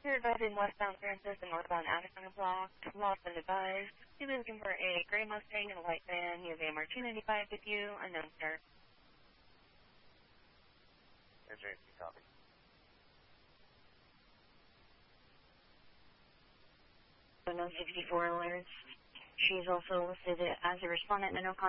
You're advising westbound Francis and northbound Addison blocked. Lost and advised. You'll be looking for a gray Mustang and a white van. You have a MR295 with you. Unknown, sir. JC, copy. Unknown 64 alerts. She's also listed as a respondent in the no